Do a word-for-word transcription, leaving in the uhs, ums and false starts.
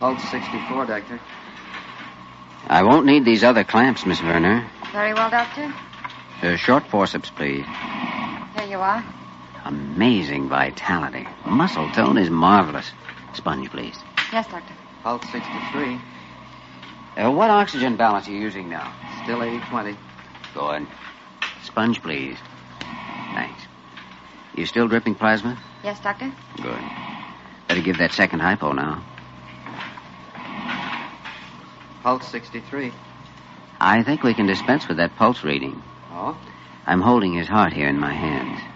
Pulse sixty-four, Doctor. I won't need these other clamps, Miss Werner. Very well, Doctor. Uh, short forceps, please. Here you are. Amazing vitality. Muscle tone is marvelous. Sponge, please. Yes, Doctor. Pulse sixty-three. Uh, what oxygen balance are you using now? Still eighty twenty. Good. Sponge, please. Thanks. You still dripping plasma? Yes, Doctor. Good. Better give that second hypo now. Pulse sixty-three. I think we can dispense with that pulse reading. Oh? I'm holding his heart here in my hands.